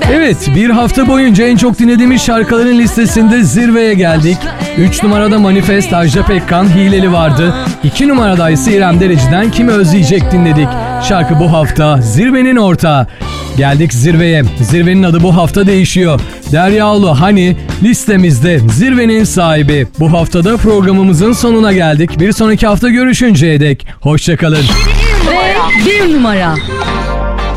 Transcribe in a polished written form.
Evet, bir hafta boyunca en çok dinlediğimiz şarkıların listesinde zirveye geldik. 3 numarada Manifest, Ajda Pekkan, Hileli vardı. 2 numarada ise İrem Derici'den Kimi Özleyecek dinledik. Şarkı bu hafta zirvenin ortağı. Geldik zirveye. Zirvenin adı bu hafta değişiyor. Derya Ulu Hani listemizde zirvenin sahibi. Bu haftada programımızın sonuna geldik. Bir sonraki hafta görüşünceye dek hoşçakalın. Ve 1 numara.